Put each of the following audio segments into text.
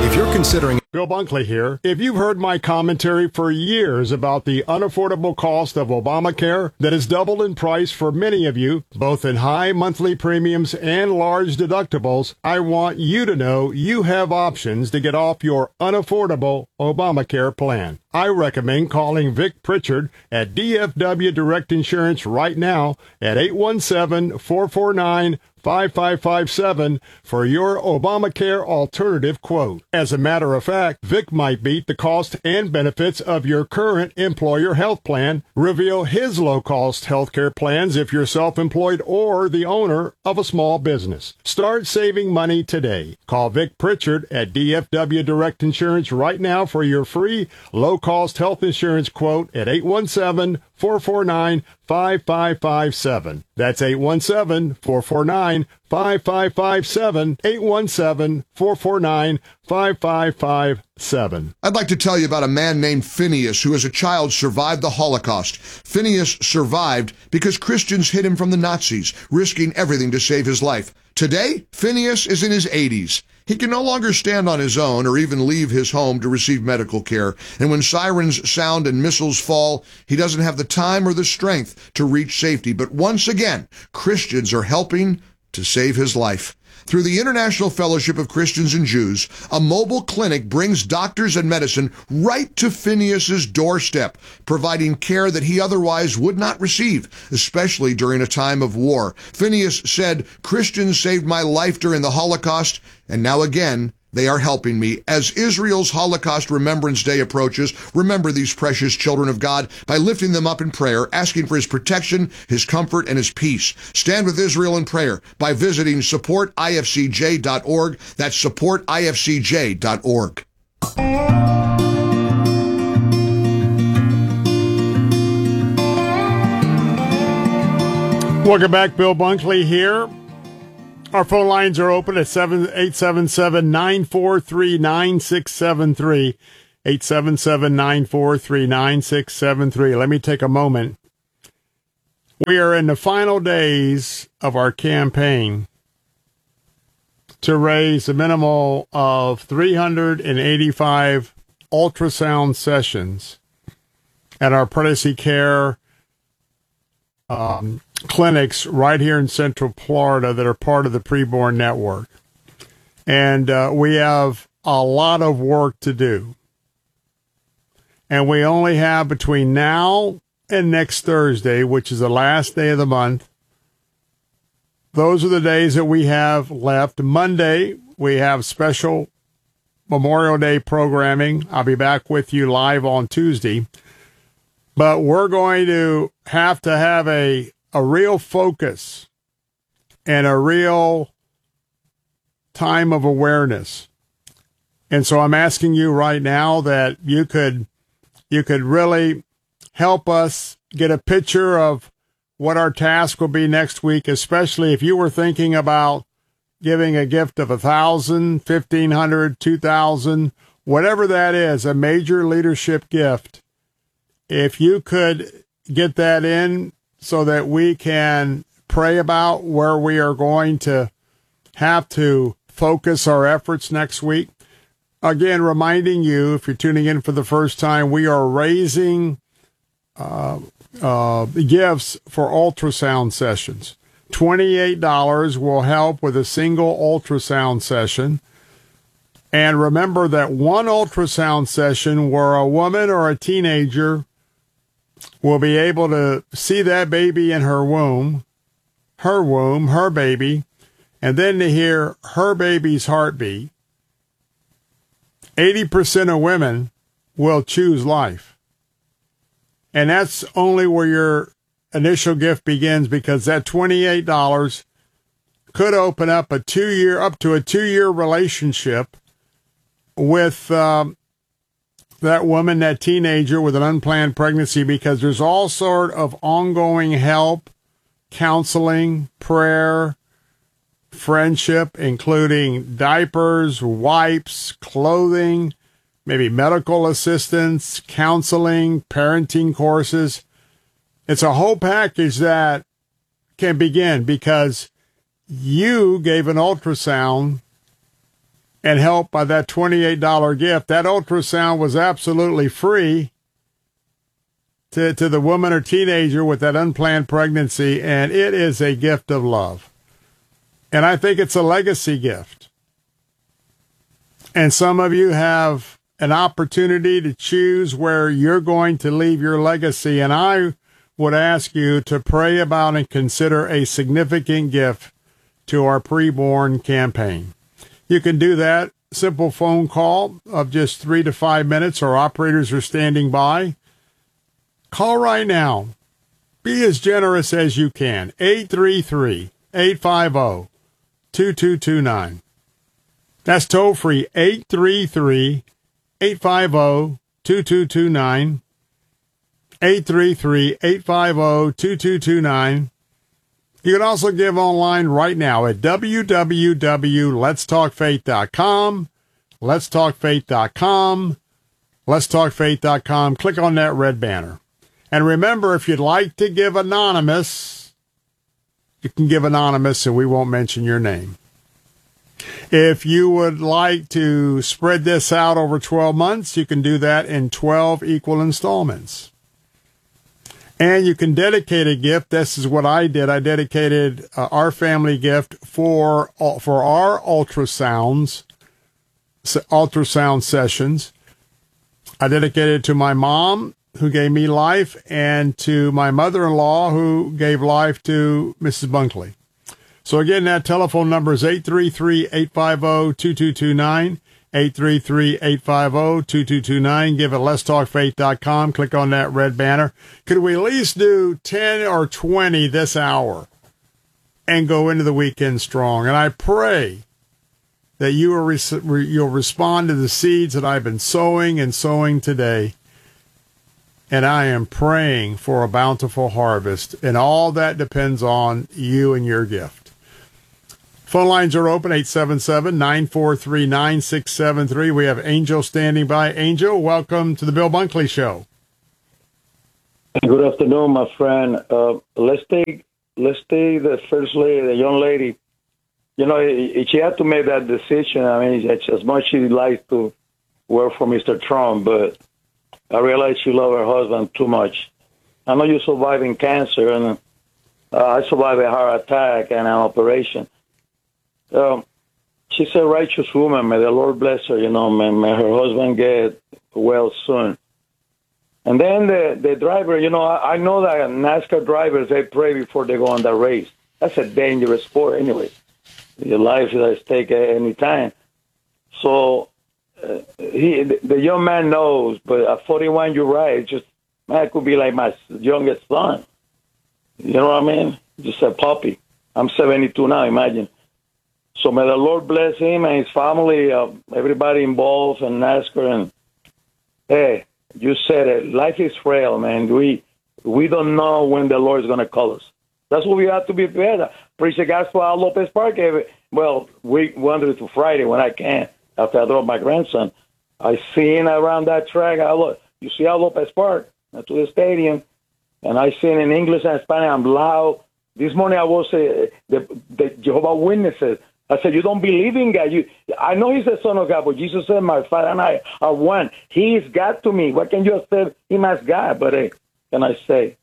If you're considering... Bill Bunkley here. If you've heard my commentary for years about the unaffordable cost of Obamacare that has doubled in price for many of you, both in high monthly premiums and large deductibles, I want you to know you have options to get off your unaffordable Obamacare plan. I recommend calling Vic Pritchard at DFW Direct Insurance right now at 817-449-5557 for your Obamacare alternative quote. As a matter of fact, Vic might beat the cost and benefits of your current employer health plan, reveal his low-cost healthcare plans if you're self-employed or the owner of a small business. Start saving money today. Call Vic Pritchard at DFW Direct Insurance right now for your free low-cost health insurance quote at 817-449-5557. That's 817-449-5557, 817-449-5557. I'd like to tell you about a man named Phineas who as a child survived the Holocaust. Phineas survived because Christians hid him from the Nazis, risking everything to save his life. Today, Phineas is in his 80s. He can no longer stand on his own or even leave his home to receive medical care. And when sirens sound and missiles fall, he doesn't have the time or the strength to reach safety. But once again, Christians are helping to save his life. Through the International Fellowship of Christians and Jews, a mobile clinic brings doctors and medicine right to Phineas's doorstep, providing care that he otherwise would not receive, especially during a time of war. Phineas said, "Christians saved my life during the Holocaust, and now again, they are helping me." As Israel's Holocaust Remembrance Day approaches, remember these precious children of God by lifting them up in prayer, asking for his protection, his comfort, and his peace. Stand with Israel in prayer by visiting supportifcj.org. That's supportifcj.org. Welcome back. Bill Bunkley here. Our phone lines are open at 877-943-9673, 877-943-9673. Let me take a moment. We are in the final days of our campaign to raise a minimum of 385 ultrasound sessions at our Pregnancy Care clinics right here in Central Florida that are part of the Preborn Network. And we have a lot of work to do. And we only have between now and next Thursday, which is the last day of the month. Those are the days that we have left. Monday, we have special Memorial Day programming. I'll be back with you live on Tuesday. But we're going to have a real focus and a real time of awareness. And so I'm asking you right now that you could really help us get a picture of what our task will be next week, especially if you were thinking about giving a gift of $1,000, $1,500, $2,000, whatever that is, a major leadership gift. If you could get that in so that we can pray about where we are going to have to focus our efforts next week. Again, reminding you, if you're tuning in for the first time, we are raising gifts for ultrasound sessions. $28 will help with a single ultrasound session. And remember that one ultrasound session where a woman or a teenager will be able to see that baby in her womb, her baby, and then to hear her baby's heartbeat. 80% of women will choose life. And that's only where your initial gift begins, because that $28 could open up up to a 2-year relationship with that woman, that teenager with an unplanned pregnancy, because there's all sort of ongoing help, counseling, prayer, friendship, including diapers, wipes, clothing, maybe medical assistance, counseling, parenting courses. It's a whole package that can begin because you gave an ultrasound and helped by that $28 gift. That ultrasound was absolutely free to the woman or teenager with that unplanned pregnancy, and it is a gift of love. And I think it's a legacy gift. And some of you have an opportunity to choose where you're going to leave your legacy, and I would ask you to pray about and consider a significant gift to our preborn campaign. You can do that. Simple phone call of just 3 to 5 minutes. Our operators are standing by. Call right now. Be as generous as you can. 833-850-2229. That's toll free. 833-850-2229. 833-850-2229. You can also give online right now at www.letstalkfaith.com. Letstalkfaith.com. Letstalkfaith.com. Click on that red banner. And remember, if you'd like to give anonymous, you can give anonymous and we won't mention your name. If you would like to spread this out over 12 months, you can do that in 12 equal installments. And you can dedicate a gift. This is what I did. I dedicated our family gift for our ultrasound sessions. I dedicated it to my mom, who gave me life, and to my mother-in-law, who gave life to Mrs. Bunkley. So again, that telephone number is 833-850-2229, 833-850-2229. Give it letstalkfaith.com. Click on that red banner. Could we at least do 10 or 20 this hour and go into the weekend strong? And I pray that you'll respond to the seeds that I've been sowing and sowing today. And I am praying for a bountiful harvest, and all that depends on you and your gift. Phone lines are open, 877-943-9673. We have Angel standing by. Angel, welcome to the Bill Bunkley Show. Good afternoon, my friend. Let's take the first lady, the young lady. You know, she had to make that decision. I mean, as much as she likes to work for Mr. Trump, but I realize she loves her husband too much. I know you're surviving cancer, and I survived a heart attack and an operation. She's a righteous woman. May the Lord bless her, you know. May her husband get well soon. And then the driver, you know, I know that NASCAR drivers, they pray before they go on the race. That's a dangerous sport anyway. Your life is at stake at any time. So the young man knows, but at 41, you're right. It's just, man, it could be like my youngest son. You know what I mean? Just a puppy. I'm 72 now, imagine. So may the Lord bless him and his family, everybody involved in NASCAR. And hey, you said it. Life is frail, man. We don't know when the Lord is going to call us. That's what we have to be prepared. Preach the gospel at Lopez Park. Well, week Monday to Friday when I can. After I drop my grandson, I seen around that track. You see how Lopez Park to the stadium, and I seen in English and Spanish. I'm loud. This morning I was the Jehovah's Witnesses. I said, you don't believe in God. I know He's the Son of God, but Jesus said, my Father and I are one. He is God to me. Why can't you accept Him as God? But hey, can I say?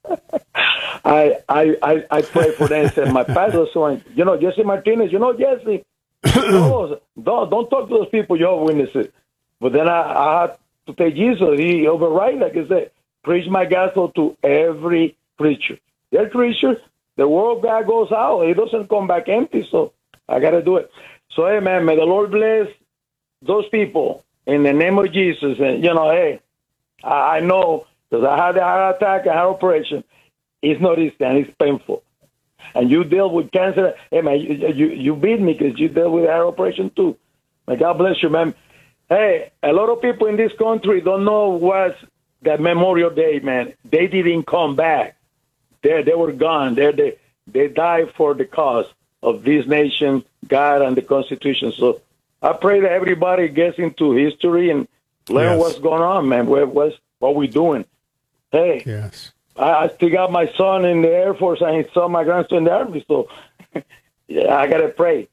I pray for them and said, my pastor, you know, Jesse Martinez, you know, Jesse. don't talk to those people, your witnesses. But then I had to take Jesus. He override, like I said, preach my gospel to every creature. Their creature, the word of God goes out. It doesn't come back empty, so I got to do it. So, hey, man, may the Lord bless those people in the name of Jesus. And, you know, hey, I know because I had a heart attack, a heart operation. It's not easy and it's painful. And you deal with cancer. Hey, man, you beat me because you deal with heart operation too. May God bless you, man. Hey, a lot of people in this country don't know what's that Memorial Day, man. They didn't come back. They were gone. They died for the cause of this nation, God, and the Constitution. So I pray that everybody gets into history and learn what's going on, man. What we doing? Hey. Yes. I still got my son in the Air Force and he saw my grandson in the Army, so yeah, I got to pray.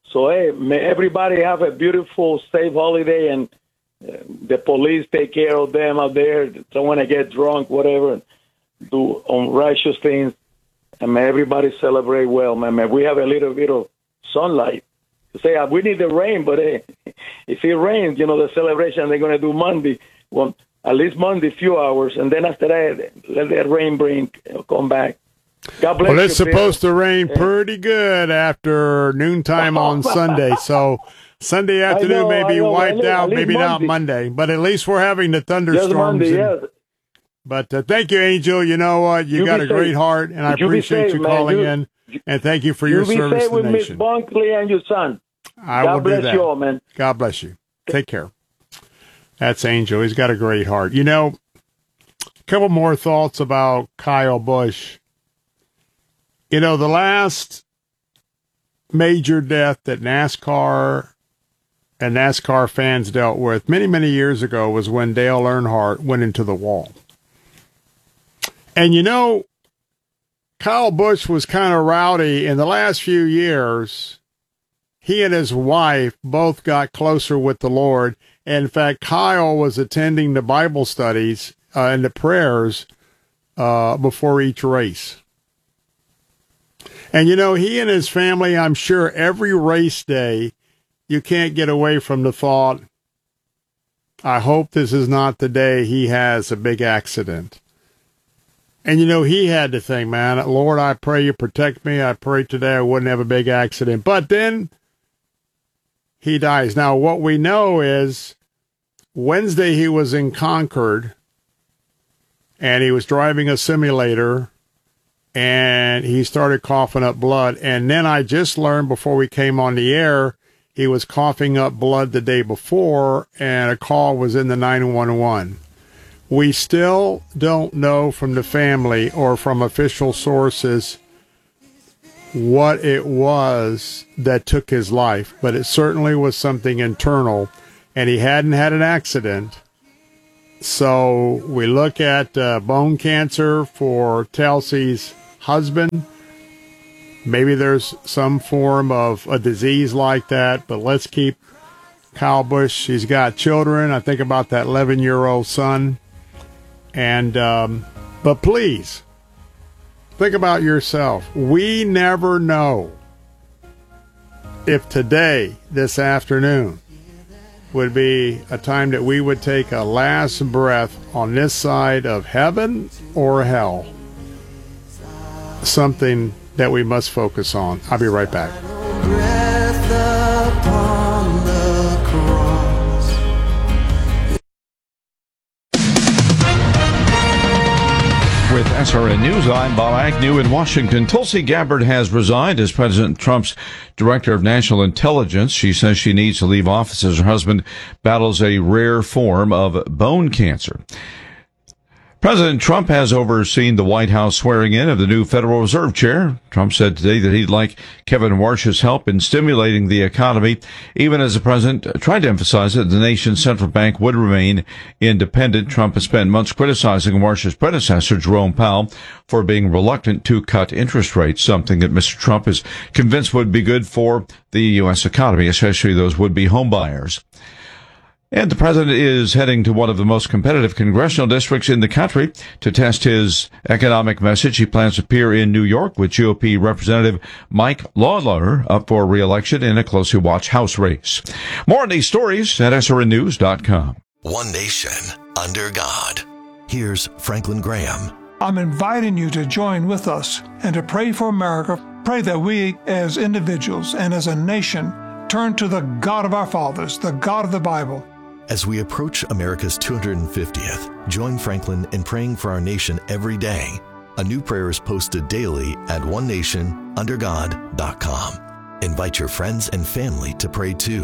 So, hey, may everybody have a beautiful, safe holiday, and the police take care of them out there. Don't want to get drunk, whatever, do unrighteous things. And may everybody celebrate well, man. May we have a little bit of sunlight. Say, we need the rain, but hey, if it rains, the celebration they're going to do Monday, well, at least Monday, few hours, and then after that, let that rain come back. God bless you. Well, it's supposed to rain pretty good after noontime on Sunday, so Sunday afternoon may be wiped out, maybe not Monday, but at least we're having the thunderstorms. Monday, yes. But thank you, Angel. You know what? You got a great heart, and I appreciate you calling in. And thank you for your service to the nation. You be safe with Miss Bunkley and your son. God bless you all, man. God bless you. Take care. That's Angel. He's got a great heart. A couple more thoughts about Kyle Busch. The last major death that NASCAR and NASCAR fans dealt with many, many years ago was when Dale Earnhardt went into the wall. And Kyle Busch was kind of rowdy in the last few years. He and his wife both got closer with the Lord. In fact, Kyle was attending the Bible studies and the prayers before each race. And, he and his family, I'm sure every race day, you can't get away from the thought, I hope this is not the day he has a big accident. And, he had to think, man, Lord, I pray you protect me. I pray today I wouldn't have a big accident. But then he dies. Now, what we know is Wednesday he was in Concord, and he was driving a simulator, and he started coughing up blood. And then I just learned before we came on the air, he was coughing up blood the day before, and a call was in the 911. We still don't know from the family or from official sources what it was that took his life, but it certainly was something internal, and he hadn't had an accident. So we look at bone cancer for Telsey's husband. Maybe there's some form of a disease like that, but let's keep Kyle Busch. He's got children. I think about that 11-year-old son. And, but please, think about yourself. We never know if today, this afternoon, would be a time that we would take a last breath on this side of heaven or hell. Something that we must focus on. I'll be right back. With SRN News, I'm Bob Agnew in Washington. Tulsi Gabbard has resigned as President Trump's Director of National Intelligence. She says she needs to leave office as her husband battles a rare form of bone cancer. President Trump has overseen the White House swearing in of the new Federal Reserve Chair. Trump said today that he'd like Kevin Warsh's help in stimulating the economy, even as the president tried to emphasize that the nation's central bank would remain independent. Trump has spent months criticizing Warsh's predecessor, Jerome Powell, for being reluctant to cut interest rates, something that Mr. Trump is convinced would be good for the U.S. economy, especially those would-be homebuyers. And the president is heading to one of the most competitive congressional districts in the country to test his economic message. He plans to appear in New York with GOP Representative Mike Lawler up for re-election in a closely watched House race. More on these stories at srnnews.com. One nation under God. Here's Franklin Graham. I'm inviting you to join with us and to pray for America. Pray that we as individuals and as a nation turn to the God of our fathers, the God of the Bible. As we approach America's 250th, join Franklin in praying for our nation every day. A new prayer is posted daily at onenationundergod.com. Invite your friends and family to pray too.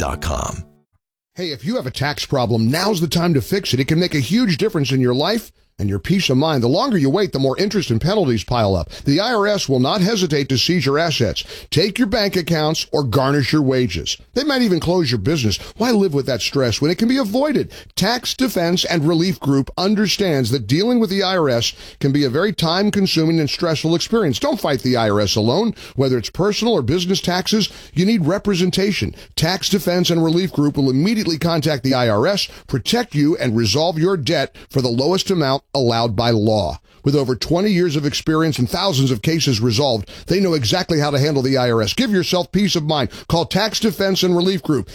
onenationundergod.com. Hey, if you have a tax problem, now's the time to fix it. It can make a huge difference in your life and your peace of mind. The longer you wait, the more interest and penalties pile up. The IRS will not hesitate to seize your assets, take your bank accounts, or garnish your wages. They might even close your business. Why live with that stress when it can be avoided? Tax Defense and Relief Group understands that dealing with the IRS can be a very time-consuming and stressful experience. Don't fight the IRS alone. Whether it's personal or business taxes, you need representation. Tax Defense and Relief Group will immediately contact the IRS, protect you, and resolve your debt for the lowest amount allowed by law. With over 20 years of experience and thousands of cases resolved, they know exactly how to handle the IRS. Give yourself peace of mind. Call Tax Defense and Relief Group,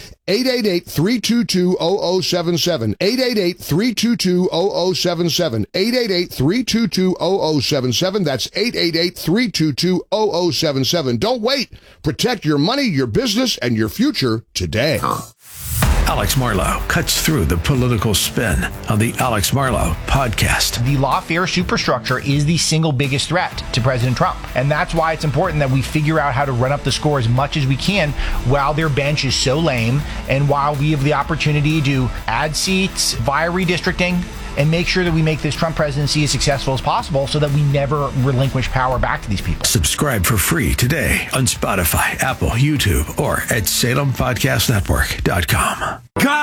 888-322-0077, 888-322-0077, 888-322-0077. That's 888-322-0077. Don't wait. Protect your money, your business, and your future today. Alex Marlow cuts through the political spin on the Alex Marlow podcast. The lawfare superstructure is the single biggest threat to President Trump. And that's why it's important that we figure out how to run up the score as much as we can while their bench is so lame and while we have the opportunity to add seats via redistricting and make sure that we make this Trump presidency as successful as possible so that we never relinquish power back to these people. Subscribe for free today on Spotify, Apple, YouTube, or at SalemPodcastNetwork.com.